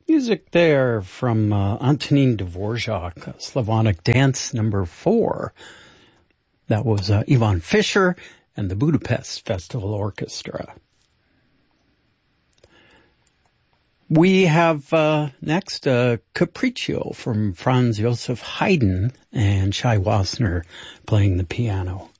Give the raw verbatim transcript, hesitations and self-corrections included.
Music there from uh, Antonin Dvorak, Slavonic Dance number four. That was uh, Ivan Fischer and the Budapest Festival Orchestra. We have uh, next uh, Capriccio from Franz Joseph Haydn and Shai Wasner playing the piano.